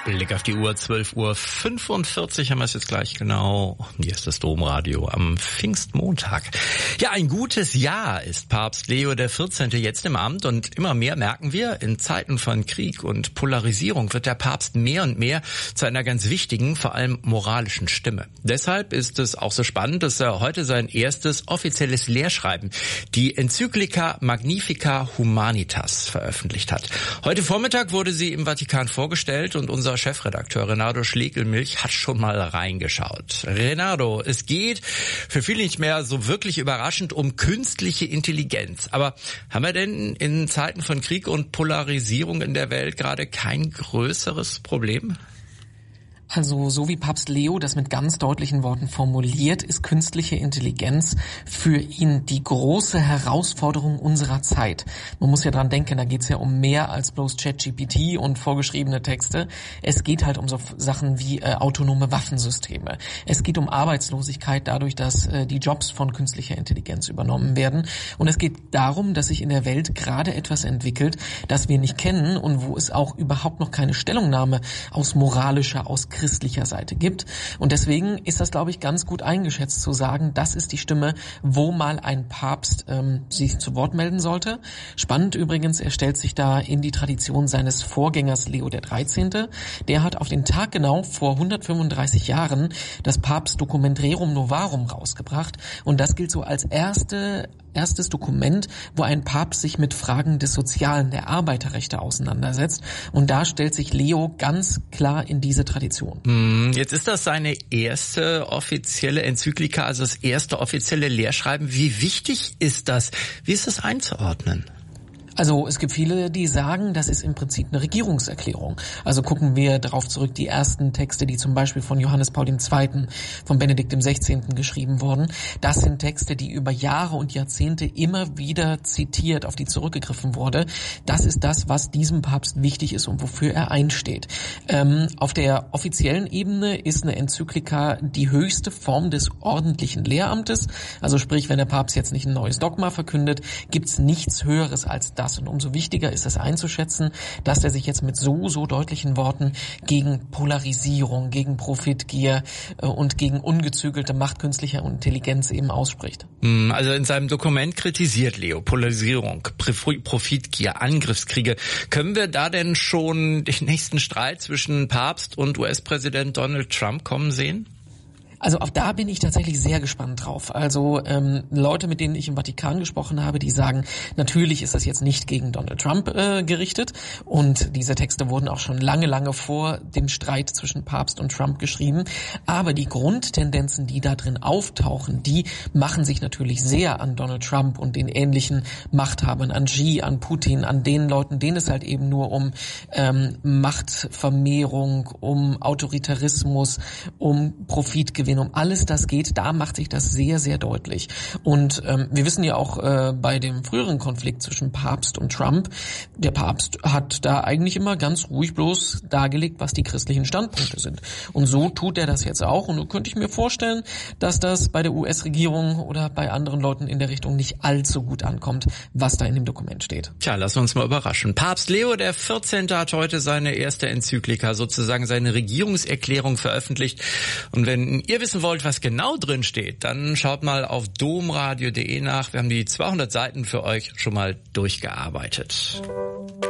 Blick auf die Uhr, 12:45 Uhr haben wir es jetzt gleich genau. Hier ist das Domradio am Pfingstmontag. Ja, ein gutes Jahr ist Papst Leo XIV. Jetzt im Amt und immer mehr merken wir, in Zeiten von Krieg und Polarisierung wird der Papst mehr und mehr zu einer ganz wichtigen, vor allem moralischen Stimme. Deshalb ist es auch so spannend, dass er heute sein erstes offizielles Lehrschreiben, die Enzyklika Magnifica Humanitas, veröffentlicht hat. Heute Vormittag wurde sie im Vatikan vorgestellt und unser Chefredakteur Renato Schlegelmilch hat schon mal reingeschaut. Renato, es geht für viele nicht mehr so wirklich überraschend um künstliche Intelligenz. Aber haben wir denn in Zeiten von Krieg und Polarisierung in der Welt gerade kein größeres Problem? Also so wie Papst Leo das mit ganz deutlichen Worten formuliert, ist künstliche Intelligenz für ihn die große Herausforderung unserer Zeit. Man muss ja dran denken, da geht's ja um mehr als bloß ChatGPT und vorgeschriebene Texte. Es geht halt um so Sachen wie autonome Waffensysteme. Es geht um Arbeitslosigkeit dadurch, dass die Jobs von künstlicher Intelligenz übernommen werden. Und es geht darum, dass sich in der Welt gerade etwas entwickelt, das wir nicht kennen und wo es auch überhaupt noch keine Stellungnahme aus moralischer, aus christlicher Seite gibt. Und deswegen ist das, glaube ich, ganz gut eingeschätzt zu sagen, das ist die Stimme, wo mal ein Papst sich zu Wort melden sollte. Spannend übrigens, er stellt sich da in die Tradition seines Vorgängers Leo XIII. Der hat auf den Tag genau vor 135 Jahren das Papstdokument Rerum Novarum rausgebracht. Und das gilt so als erstes Dokument, wo ein Papst sich mit Fragen des Sozialen, der Arbeiterrechte auseinandersetzt. Und da stellt sich Leo ganz klar in diese Tradition. Jetzt ist das seine erste offizielle Enzyklika, also das erste offizielle Lehrschreiben. Wie wichtig ist das? Wie ist das einzuordnen? Also es gibt viele, die sagen, das ist im Prinzip eine Regierungserklärung. Also gucken wir darauf zurück, die ersten Texte, die zum Beispiel von Johannes Paul II., von Benedikt XVI. Geschrieben wurden. Das sind Texte, die über Jahre und Jahrzehnte immer wieder zitiert, auf die zurückgegriffen wurde. Das ist das, was diesem Papst wichtig ist und wofür er einsteht. Auf der offiziellen Ebene ist eine Enzyklika die höchste Form des ordentlichen Lehramtes. Also sprich, wenn der Papst jetzt nicht ein neues Dogma verkündet, gibt's nichts Höheres als das. Und umso wichtiger ist es einzuschätzen, dass er sich jetzt mit so deutlichen Worten gegen Polarisierung, gegen Profitgier und gegen ungezügelte Macht künstlicher Intelligenz eben ausspricht. Also in seinem Dokument kritisiert Leo Polarisierung, Profitgier, Angriffskriege. Können wir da denn schon den nächsten Streit zwischen Papst und US-Präsident Donald Trump kommen sehen? Also auch da bin ich tatsächlich sehr gespannt drauf. Also Leute, mit denen ich im Vatikan gesprochen habe, die sagen, natürlich ist das jetzt nicht gegen Donald Trump gerichtet und diese Texte wurden auch schon lange vor dem Streit zwischen Papst und Trump geschrieben. Aber die Grundtendenzen, die da drin auftauchen, die machen sich natürlich sehr an Donald Trump und den ähnlichen Machthabern, an Xi, an Putin, an den Leuten, denen es halt eben nur um Machtvermehrung, um Autoritarismus, um Profitgewinn, um alles das geht, da macht sich das sehr deutlich. Und wir wissen ja auch bei dem früheren Konflikt zwischen Papst und Trump, der Papst hat da eigentlich immer ganz ruhig bloß dargelegt, was die christlichen Standpunkte sind. Und so tut er das jetzt auch. Und so könnte ich mir vorstellen, dass das bei der US-Regierung oder bei anderen Leuten in der Richtung nicht allzu gut ankommt, was da in dem Dokument steht. Tja, lassen wir uns mal überraschen. Papst Leo XIV. Hat heute seine erste Enzyklika, sozusagen seine Regierungserklärung veröffentlicht. Und wenn ihr wissen wollt, was genau drin steht, dann schaut mal auf domradio.de nach. Wir haben die 200 Seiten für euch schon mal durchgearbeitet.